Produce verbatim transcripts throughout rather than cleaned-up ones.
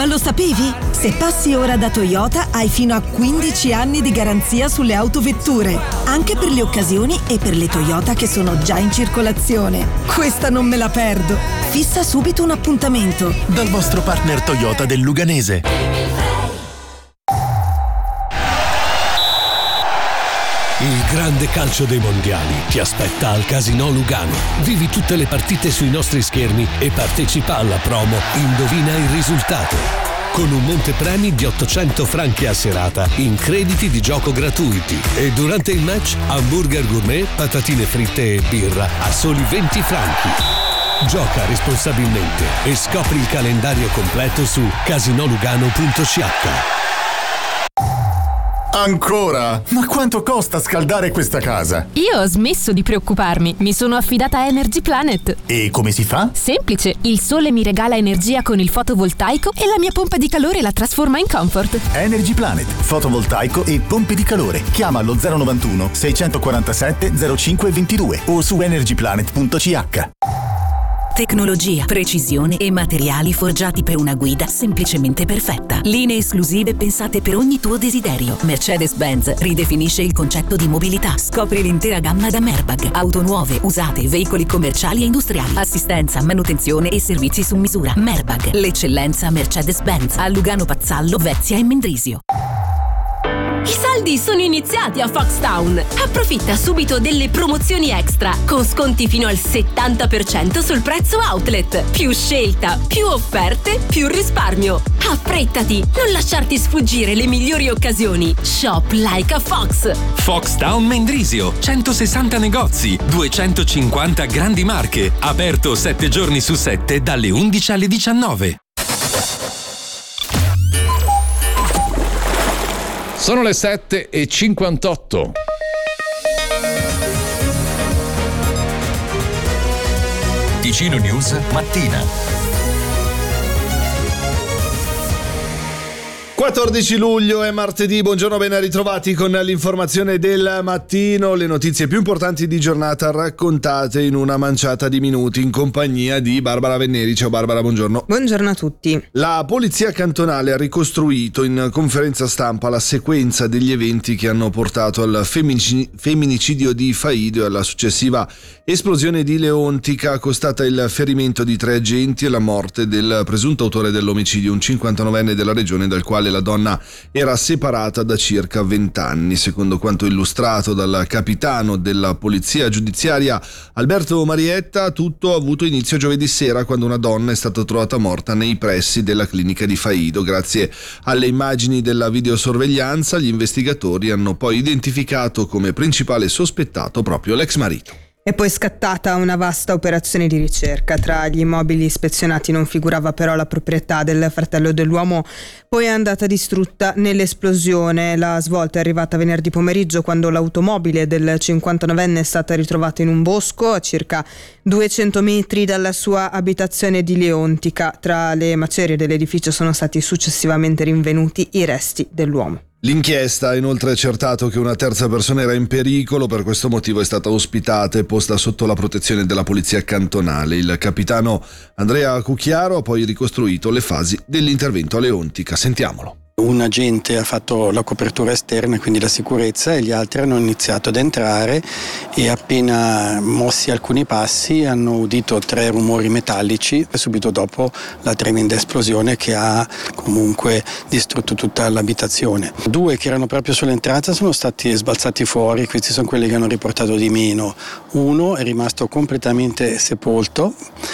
Ma lo sapevi? Se passi ora da Toyota hai fino a quindici anni di garanzia sulle autovetture, anche per le occasioni e per le Toyota che sono già in circolazione. Questa non me la perdo. Fissa subito un appuntamento dal vostro partner Toyota del Luganese. Il grande calcio dei mondiali ti aspetta al Casinò Lugano. Vivi tutte le partite sui nostri schermi e partecipa alla promo Indovina il risultato, con un montepremi di ottocento franchi a serata in crediti di gioco gratuiti. E durante il match hamburger gourmet, patatine fritte e birra a soli venti franchi. Gioca responsabilmente e scopri il calendario completo su casinolugano punto c h. Ancora? Ma quanto costa scaldare questa casa? Io ho smesso di preoccuparmi, mi sono affidata a Energy Planet. E come si fa? Semplice, il sole mi regala energia con il fotovoltaico e la mia pompa di calore la trasforma in comfort. Energy Planet, fotovoltaico e pompe di calore. Chiama allo zero novantuno seicentoquarantasette zero cinque ventidue o su energy planet punto c h. Tecnologia, precisione e materiali forgiati per una guida semplicemente perfetta. Linee esclusive pensate per ogni tuo desiderio. Mercedes-Benz ridefinisce il concetto di mobilità. Scopri l'intera gamma da Merbag. Auto nuove, usate, veicoli commerciali e industriali. Assistenza, manutenzione e servizi su misura. Merbag, l'eccellenza Mercedes-Benz. A Lugano Pazzallo, Vezia e Mendrisio. I saldi sono iniziati a Foxtown. Approfitta subito delle promozioni extra con sconti fino al settanta per cento sul prezzo outlet. Più scelta, più offerte, più risparmio. Affrettati, non lasciarti sfuggire le migliori occasioni. Shop like a Fox. Foxtown Mendrisio, centosessanta negozi, duecentocinquanta grandi marche. Aperto sette giorni su sette dalle undici alle diciannove. Sono le sette e cinquantotto. Ticino News mattina. quattordici luglio è martedì, buongiorno, ben ritrovati con l'informazione del mattino, le notizie più importanti di giornata raccontate in una manciata di minuti in compagnia di Barbara Venneri. Ciao Barbara, buongiorno. Buongiorno a tutti. La polizia cantonale ha ricostruito in conferenza stampa la sequenza degli eventi che hanno portato al femminicidio di Faido e alla successiva esplosione di Leontica, costata il ferimento di tre agenti e la morte del presunto autore dell'omicidio, un cinquantanovenne della regione dal quale la donna era separata da circa vent'anni. Secondo quanto illustrato dal capitano della polizia giudiziaria Alberto Marietta, tutto ha avuto inizio giovedì sera quando una donna è stata trovata morta nei pressi della clinica di Faido. Grazie alle immagini della videosorveglianza, gli investigatori hanno poi identificato come principale sospettato proprio l'ex marito. È poi scattata una vasta operazione di ricerca. Tra gli immobili ispezionati non figurava però la proprietà del fratello dell'uomo, poi è andata distrutta nell'esplosione. La svolta è arrivata venerdì pomeriggio quando l'automobile del cinquantanovenne è stata ritrovata in un bosco a circa duecento metri dalla sua abitazione di Leontica. Tra le macerie dell'edificio sono stati successivamente rinvenuti i resti dell'uomo. L'inchiesta ha inoltre accertato che una terza persona era in pericolo, per questo motivo è stata ospitata e posta sotto la protezione della polizia cantonale. Il capitano Andrea Cucchiaro ha poi ricostruito le fasi dell'intervento a Leontica. Sentiamolo. Un agente ha fatto la copertura esterna, quindi la sicurezza, e gli altri hanno iniziato ad entrare e appena mossi alcuni passi hanno udito tre rumori metallici e subito dopo la tremenda esplosione che ha comunque distrutto tutta l'abitazione. Due che erano proprio sull'entrata sono stati sbalzati fuori, questi sono quelli che hanno riportato di meno. Uno è rimasto completamente sepolto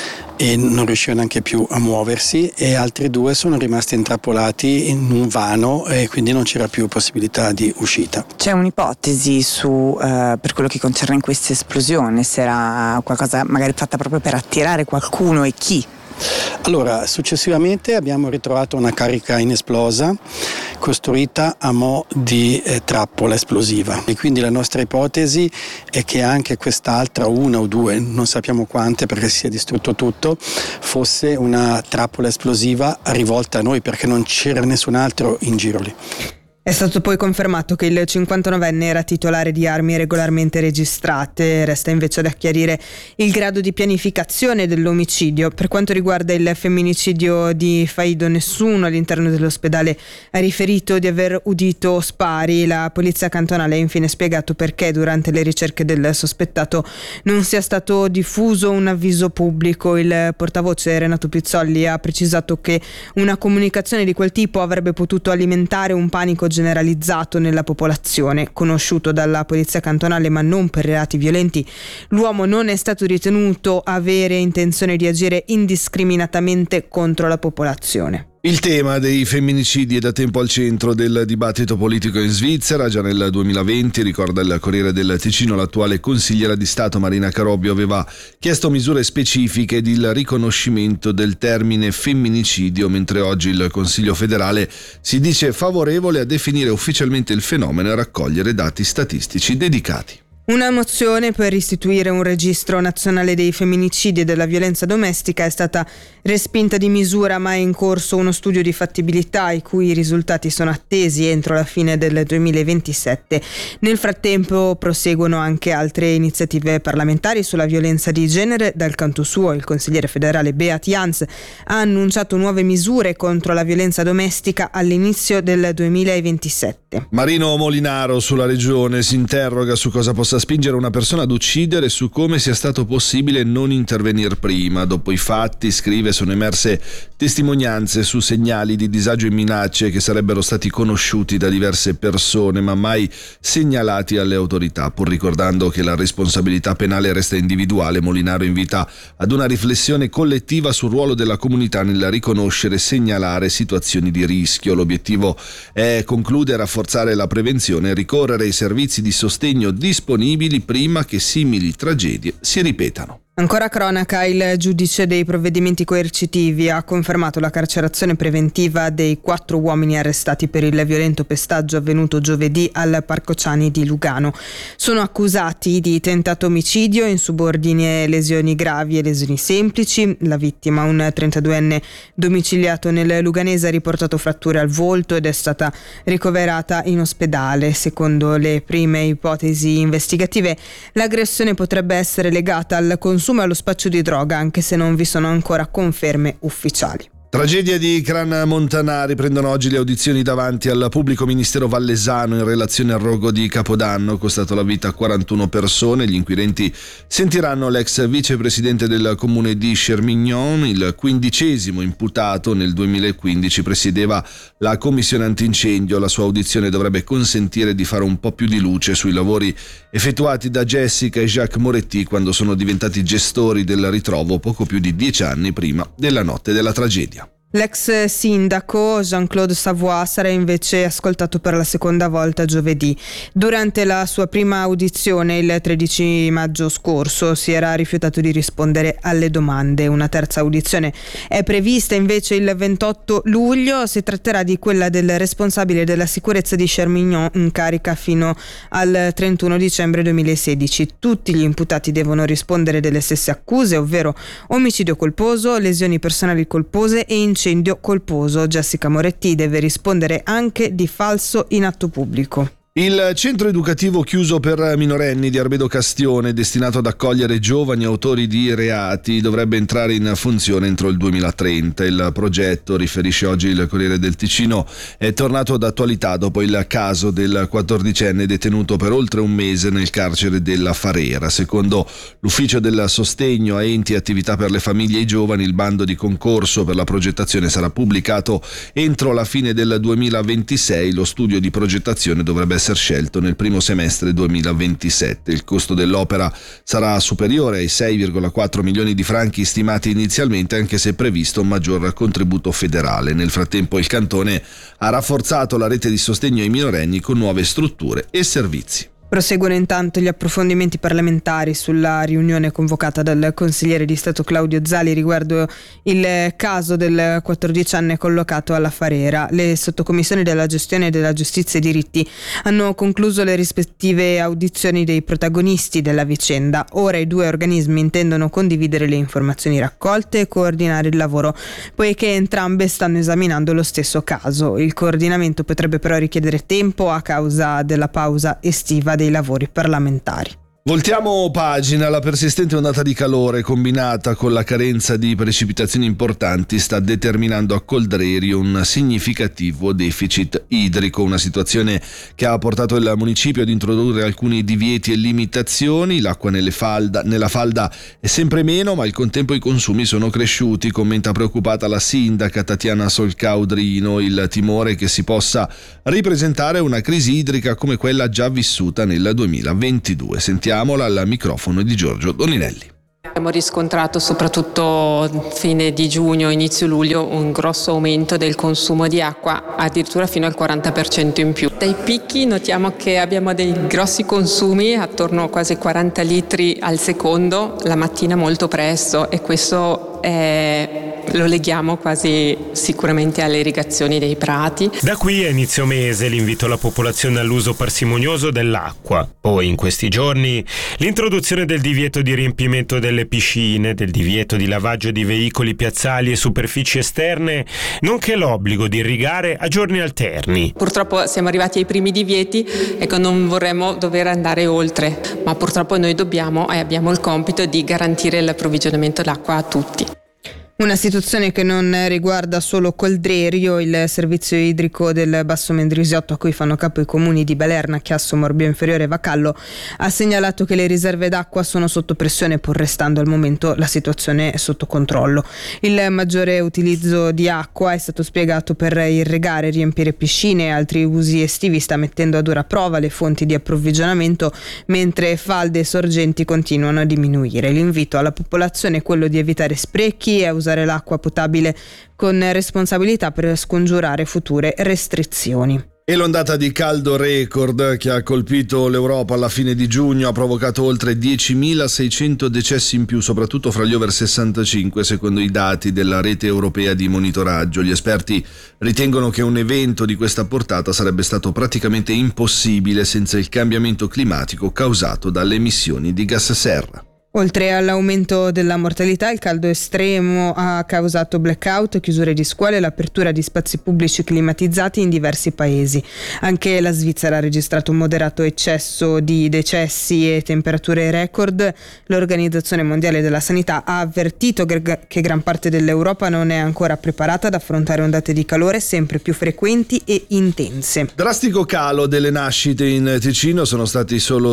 e non riusciva neanche più a muoversi, e altri due sono rimasti intrappolati in un vano e quindi non c'era più possibilità di uscita. C'è un'ipotesi su eh, per quello che concerne questa esplosione, se era qualcosa magari fatta proprio per attirare qualcuno e chi? Allora, successivamente abbiamo ritrovato una carica inesplosa costruita a mo' di eh, trappola esplosiva, e quindi la nostra ipotesi è che anche quest'altra, una o due, non sappiamo quante perché si è distrutto tutto, fosse una trappola esplosiva rivolta a noi, perché non c'era nessun altro in giro lì. È stato poi confermato che il cinquantanovenne era titolare di armi regolarmente registrate. Resta invece da chiarire il grado di pianificazione dell'omicidio. Per quanto riguarda il femminicidio di Faido, nessuno all'interno dell'ospedale ha riferito di aver udito spari. La polizia cantonale ha infine spiegato perché durante le ricerche del sospettato non sia stato diffuso un avviso pubblico. Il portavoce Renato Pizzolli ha precisato che una comunicazione di quel tipo avrebbe potuto alimentare un panico generalizzato nella popolazione. Conosciuto dalla polizia cantonale ma non per reati violenti, l'uomo non è stato ritenuto avere intenzione di agire indiscriminatamente contro la popolazione. Il tema dei femminicidi è da tempo al centro del dibattito politico in Svizzera. Già nel duemilaventi, ricorda il Corriere del Ticino, l'attuale consigliera di Stato Marina Carobbio aveva chiesto misure specifiche di riconoscimento del termine femminicidio, mentre oggi il Consiglio federale si dice favorevole a definire ufficialmente il fenomeno e a raccogliere dati statistici dedicati. Una mozione per istituire un registro nazionale dei femminicidi e della violenza domestica è stata respinta di misura, ma è in corso uno studio di fattibilità i cui risultati sono attesi entro la fine del duemilaventisette. Nel frattempo proseguono anche altre iniziative parlamentari sulla violenza di genere. Dal canto suo il consigliere federale Beat Jans ha annunciato nuove misure contro la violenza domestica all'inizio del duemilaventisette. Marino Molinaro sulla regione si interroga su cosa possa spingere una persona ad uccidere e su come sia stato possibile non intervenire prima. Dopo i fatti, scrive, sono emerse testimonianze su segnali di disagio e minacce che sarebbero stati conosciuti da diverse persone ma mai segnalati alle autorità. Pur ricordando che la responsabilità penale resta individuale, Molinaro invita ad una riflessione collettiva sul ruolo della comunità nel riconoscere e segnalare situazioni di rischio. L'obiettivo è, conclude, rafforzare la prevenzione e ricorrere ai servizi di sostegno disponibili prima che simili tragedie si ripetano. Ancora cronaca, il giudice dei provvedimenti coercitivi ha confermato la carcerazione preventiva dei quattro uomini arrestati per il violento pestaggio avvenuto giovedì al Parco Ciani di Lugano. Sono accusati di tentato omicidio, insubordine, lesioni gravi e lesioni semplici. La vittima, un trentaduenne domiciliato nel Luganese, ha riportato fratture al volto ed è stata ricoverata in ospedale. Secondo le prime ipotesi investigative, l'aggressione potrebbe essere legata al consumo e allo spaccio di droga, anche se non vi sono ancora conferme ufficiali. Tragedia di Cran Montana, riprendono oggi le audizioni davanti al pubblico ministero vallesano in relazione al rogo di Capodanno, costato la vita a quarantuno persone. Gli inquirenti sentiranno l'ex vicepresidente del comune di Chermignon, il quindicesimo imputato. Nel duemilaquindici presiedeva la commissione antincendio. La sua audizione dovrebbe consentire di fare un po' più di luce sui lavori effettuati da Jessica e Jacques Moretti quando sono diventati gestori del ritrovo poco più di dieci anni prima della notte della tragedia. L'ex sindaco Jean-Claude Savoie sarà invece ascoltato per la seconda volta giovedì. Durante la sua prima audizione il tredici maggio scorso si era rifiutato di rispondere alle domande. Una terza audizione è prevista invece il ventotto luglio. Si tratterà di quella del responsabile della sicurezza di Chermignon, in carica fino al trentuno dicembre duemilasedici. Tutti gli imputati devono rispondere delle stesse accuse, ovvero omicidio colposo, lesioni personali colpose e incendio colposo. Jessica Moretti deve rispondere anche di falso in atto pubblico. Il centro educativo chiuso per minorenni di Arbedo Castione, destinato ad accogliere giovani autori di reati, dovrebbe entrare in funzione entro il duemilatrenta. Il progetto, riferisce oggi il Corriere del Ticino, è tornato d'attualità dopo il caso del quattordicenne detenuto per oltre un mese nel carcere della Farera. Secondo l'ufficio del sostegno a enti e attività per le famiglie e i giovani, il bando di concorso per la progettazione sarà pubblicato entro la fine del duemilaventisei. Lo studio di progettazione dovrebbe essere scelto nel primo semestre duemilaventisette. Il costo dell'opera sarà superiore ai sei virgola quattro milioni di franchi stimati inizialmente, anche se è previsto un maggior contributo federale. Nel frattempo il cantone ha rafforzato la rete di sostegno ai minorenni con nuove strutture e servizi. Proseguono intanto gli approfondimenti parlamentari sulla riunione convocata dal consigliere di Stato Claudio Zali riguardo il caso del quattordicenne collocato alla Farera. Le sottocommissioni della gestione della giustizia e diritti hanno concluso le rispettive audizioni dei protagonisti della vicenda. Ora i due organismi intendono condividere le informazioni raccolte e coordinare il lavoro, poiché entrambe stanno esaminando lo stesso caso. Il coordinamento potrebbe però richiedere tempo a causa della pausa estiva dei lavori parlamentari. Voltiamo pagina. La persistente ondata di calore combinata con la carenza di precipitazioni importanti sta determinando a Coldrerio un significativo deficit idrico, una situazione che ha portato il municipio ad introdurre alcuni divieti e limitazioni. L'acqua nelle falda, nella falda è sempre meno, ma al contempo i consumi sono cresciuti, commenta preoccupata la sindaca Tatiana Solcaudrino. Il timore che si possa ripresentare una crisi idrica come quella già vissuta nel duemilaventidue. Sentiamo al microfono di Giorgio Doninelli. Abbiamo riscontrato soprattutto fine di giugno, inizio luglio, un grosso aumento del consumo di acqua, addirittura fino al quaranta per cento in più. Dai picchi notiamo che abbiamo dei grossi consumi, attorno a quasi quaranta litri al secondo, la mattina molto presto, e questo è... lo leghiamo quasi sicuramente alle irrigazioni dei prati. Da qui a inizio mese l'invito alla popolazione all'uso parsimonioso dell'acqua. Poi in questi giorni l'introduzione del divieto di riempimento delle piscine, del divieto di lavaggio di veicoli piazzali e superfici esterne, nonché l'obbligo di irrigare a giorni alterni. Purtroppo siamo arrivati ai primi divieti, ecco, non vorremmo dover andare oltre, ma purtroppo noi dobbiamo e abbiamo il compito di garantire l'approvvigionamento d'acqua a tutti. Una situazione che non riguarda solo Coldrerio. Il servizio idrico del Basso Mendrisiotto, a cui fanno capo i comuni di Balerna, Chiasso, Morbio Inferiore e Vacallo, ha segnalato che le riserve d'acqua sono sotto pressione, pur restando al momento la situazione sotto controllo. Il maggiore utilizzo di acqua è stato spiegato per irrigare, riempire piscine e altri usi estivi, sta mettendo a dura prova le fonti di approvvigionamento, mentre falde e sorgenti continuano a diminuire. L'invito alla popolazione è quello di evitare sprechi e a usare l'acqua potabile con responsabilità per scongiurare future restrizioni. E l'ondata di caldo record che ha colpito l'Europa alla fine di giugno ha provocato oltre diecimilaseicento decessi in più, soprattutto fra gli over sessantacinque, secondo i dati della rete europea di monitoraggio. Gli esperti ritengono che un evento di questa portata sarebbe stato praticamente impossibile senza il cambiamento climatico causato dalle emissioni di gas serra. Oltre all'aumento della mortalità, il caldo estremo ha causato blackout, chiusure di scuole e l'apertura di spazi pubblici climatizzati in diversi paesi. Anche la Svizzera ha registrato un moderato eccesso di decessi e temperature record. L'Organizzazione Mondiale della Sanità ha avvertito che gran parte dell'Europa non è ancora preparata ad affrontare ondate di calore sempre più frequenti e intense. Drastico calo delle nascite in Ticino, sono stati solo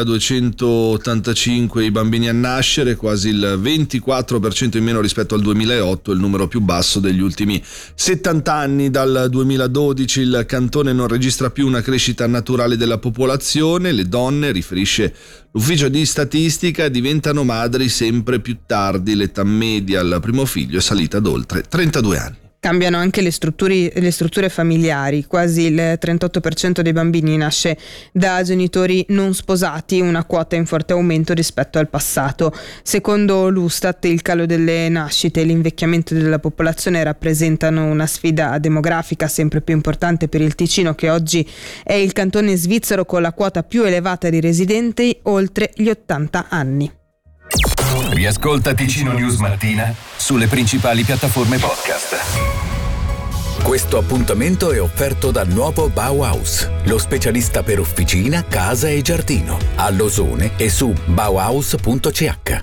duemiladuecentottantacinque i bambini a nascere, quasi il ventiquattro per cento in meno rispetto al duemilaotto, il numero più basso degli ultimi settanta anni. Dal duemiladodici il cantone non registra più una crescita naturale della popolazione. Le donne, riferisce l'ufficio di statistica, diventano madri sempre più tardi. L'età media al primo figlio è salita ad oltre trentadue anni. Cambiano anche le strutture, le strutture familiari. Quasi il trentotto per cento dei bambini nasce da genitori non sposati, una quota in forte aumento rispetto al passato. Secondo l'Ustat, il calo delle nascite e l'invecchiamento della popolazione rappresentano una sfida demografica sempre più importante per il Ticino, che oggi è il cantone svizzero con la quota più elevata di residenti oltre gli ottanta anni. Riascolta Ticino News Mattina sulle principali piattaforme podcast. Questo appuntamento è offerto dal nuovo Bauhaus, lo specialista per officina, casa e giardino, a Losone e su bauhaus punto c h.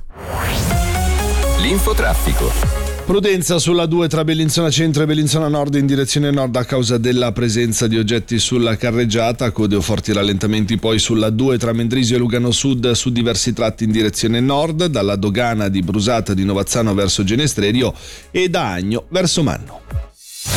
L'infotraffico. Prudenza sulla due tra Bellinzona Centro e Bellinzona Nord in direzione nord a causa della presenza di oggetti sulla carreggiata, code o forti rallentamenti poi sulla due tra Mendrisio e Lugano Sud su diversi tratti in direzione nord, dalla dogana di Brusata di Novazzano verso Genestrerio e da Agno verso Manno.